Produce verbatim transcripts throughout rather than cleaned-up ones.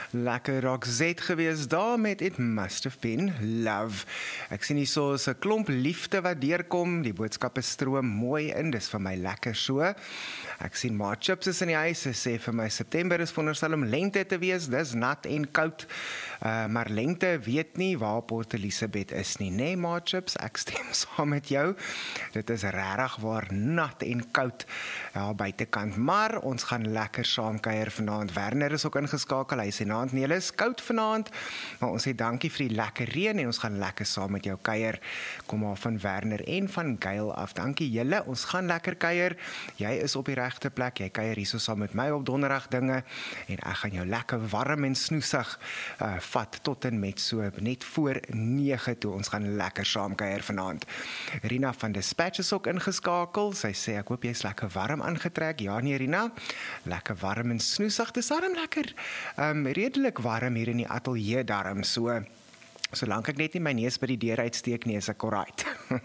Lekker Roxette gewees daar met It Must Have Been Love. Ek sien hier so 'n klomp liefde wat deurkom, die boodskappe stroom mooi in, dis vir my lekker so. Ek sien maar Chips is in die huis, sy sê vir my September is veronderstel om lente te wees, dis nat en koud, uh, maar lente weet nie waar Port Elizabeth is nie, nee maar Chips, ek stem saam met jou, dit is regtig waar nat en koud, ja, buitekant, maar ons gaan lekker saam kuier vanaand. Werner is ook ingeskakel, hy sê naand nie, is koud vanaand, maar ons sê dankie vir die lekker reën en ons gaan lekker saam met jou kuier. Kom maar van Werner en van Gail af. Dankie julle, ons gaan lekker kuier. Jy is op die regte plek. Jy kuier hierso saam met my op donderdag dinge en ek gaan jou lekker warm en snoesig uh, vat tot en met so net voor nege toe. Ons gaan lekker saam kuier vanaand. Rina van Dispatch is ook ingeskakel. Sy sê ek hoop jy's lekker warm aangetrek. Ja nee Rina, lekker warm en snoesig. Dis darm lekker um, redelik warm hier in die ateljee darm so. Solank ek net nie my neus by die deur uitsteek nie, is ek alright.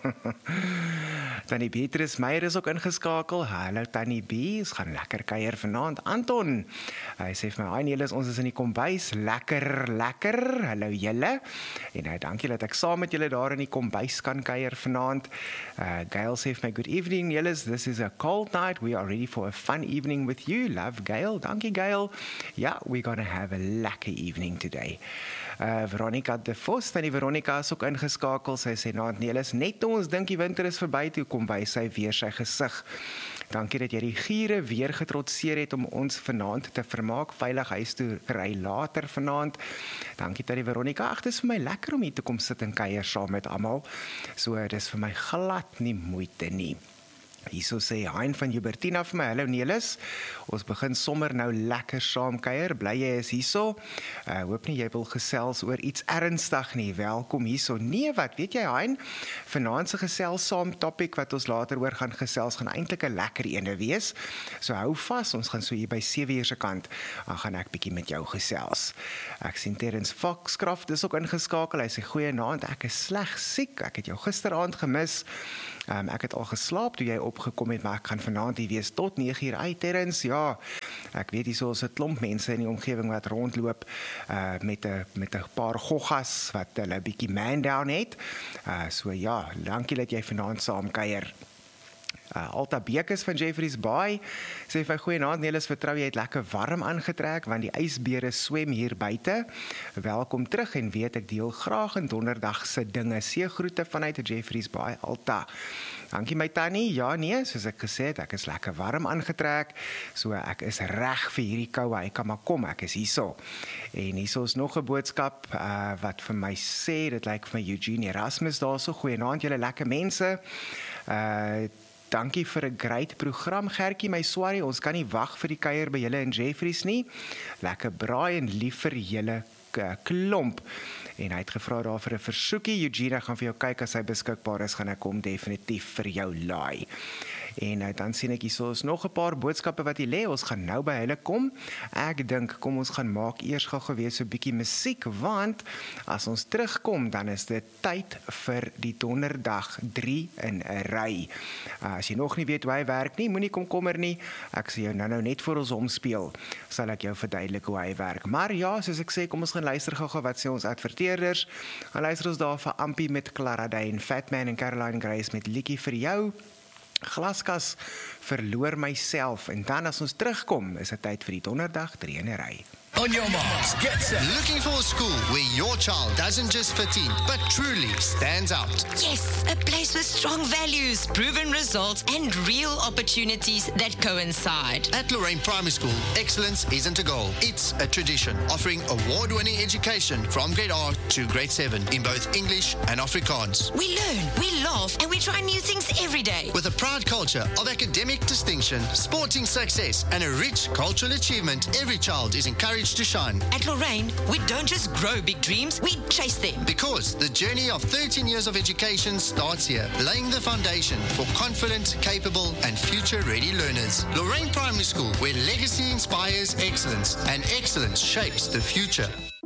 Tannie Beatrice Meyer is ook ingeskakel. Hallo Tannie B, ons gaan lekker kuier vanaand. Anton, hy sê vir my, hi Nelis, ons is in die kombuis, lekker, lekker, hallo julle. En nou, dankie dat ek saam met julle daar in die kombuis kan kuier vanaand. Uh, Gail sê vir my, good evening Nelis, this is a cold night, we are ready for a fun evening with you. Love Gail, dankie Gail. Ja, yeah, we're gonna have a lekker evening today. Uh, Veronica de Vos, en die Veronica is ook ingeskakel, sy sê, nou Nelis, net toe ons dink die winter is verby, toe kom by sy weer sy gesig. Dankie dat jy die giere weer getrotseer het om ons vanaand te vermaak, veilig huis toe ry later vanaand. Dankie dat die Veronica, ag, dit is vir my lekker om hier te kom sit en kuier saam met almal, so dit is vir my glad nie moeite nie. Hierso sê Hein van Hubertina vir my, hallo Nelis, ons begin sommer nou lekker saam kuier, bly jy is hierso, uh, hoop nie jy wil gesels oor iets ernstig nie, welkom hierso, nee wat, weet jy Hein, vanaand se gesels saam topic wat ons later oor gaan gesels, gaan eintlik 'n lekker ene wees, so hou vas, ons gaan so hier by sewe uur se kant, dan gaan ek bietjie met jou gesels. Ek sien Terence Foxcroft is ook ingeskakel, hy sê goeienaand, ek is sleg siek, ek het jou gisteraand gemis, um, ek het al geslaap toe jy opgekom het, maar ek gaan vanaand hier wees tot nege uur uit, Terence, ja, ek weet hier so is 'n klomp mense in die omgewing wat rondloop uh, met 'n met 'n paar goggas wat hulle bietjie man down het, uh, so ja, dankie dat jy vanaand saam kuier. Uh, Alta Bekes van Jeffreys Bay sê vir goeienaand, Nelis, vertrou jy het lekker warm aangetrek, want die ysbere swem hier buite. Welkom terug en weet ek deel graag in donderdag se dinge. Seegroete vanuit Jeffreys Bay, Alta. Dankie my tannie, ja nee, soos ek gesê het, ek is lekker warm aangetrek, so ek is reg vir hierdie koue, ek kan maar kom, ek is hierso. En hierso is nog 'n boodskap uh, wat vir my sê, dit lyk vir my Eugene Erasmus daarso, goeienaand julle lekker mense, uh, dankie vir 'n great program, Gertjie, my swarie, ons kan nie wag vir die kuier by julle in Jeffreys nie, lekker braai en lief vir julle klomp, en hy het gevra daar vir 'n versoekie, Eugene, ek gaan vir jou kyk, as hy beskikbaar is, gaan ek hom definitief vir jou laai. En uh, dan sien ek hier so is nog 'n paar boodskappe wat hier lê, ons gaan nou by hulle kom, ek dink, kom ons gaan maak eers gou gewees so 'n bietjie musiek, want as ons terugkom, dan is dit tyd vir die donderdag drie in 'n ry. Uh, as jy nog nie weet hoe hy werk nie, moenie komkommer nie, ek sê jou nou nou net voor ons omspeel, sal ek jou verduidelik hoe hy werk. Maar ja, soos ek sê, kom ons gaan luister gou wat sê ons adverteerders, gaan luister ons daar vir Ampie met Clara Dane, Fatman en Caroline Grace met Liedjie vir jou, Glaskas, Verloor myself, en dan as ons terugkom, is dit tyd vir die donderdag drie in 'n ry. On your marks, get set. Looking for a school where your child doesn't just fit in, but truly stands out. Yes, a place with strong values, proven results, and real opportunities that coincide. At Lorraine Primary School, excellence isn't a goal, it's a tradition, offering award-winning education from grade R to grade seven in both English and Afrikaans. We learn, we laugh, and we try new things every day. With a proud culture of academic distinction, sporting success, and a rich cultural achievement, every child is encouraged to shine. At Lorraine, we don't just grow big dreams, we chase them. Because the journey of thirteen years of education starts here, laying the foundation for confident, capable, and future-ready learners. Lorraine Primary School, where legacy inspires excellence and excellence shapes the future.